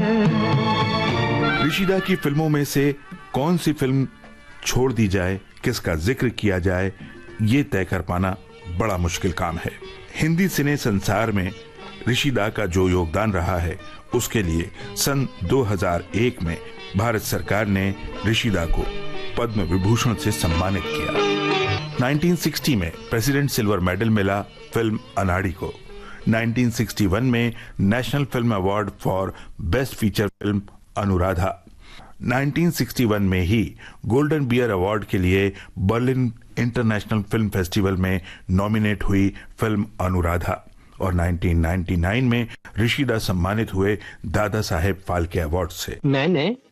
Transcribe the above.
ऋषिदा की फिल्मों में से कौन सी फिल्म छोड़ दी जाए, किसका जिक्र किया जाए, ये तय कर पाना बड़ा मुश्किल काम है। हिंदी सिने संसार में ऋषिदा का जो योगदान रहा है, उसके लिए सन 2001 में भारत सरकार ने ऋषिदा को पद्म विभूषण से सम्मानित किया। 1960 में प्रेसिडेंट सिल्वर मेडल मिला फिल्म अनाड़ी को। 1961 में national film award for best feature film Anuradha. 1961 में ही गोल्डन बियर अवार्ड के लिए बर्लिन इंटरनेशनल फिल्म फेस्टिवल में नॉमिनेट हुई फिल्म अनुराधा और 1999 में ऋषिदा सम्मानित हुए दादा साहेब फाल्के अवार्ड से। मैंने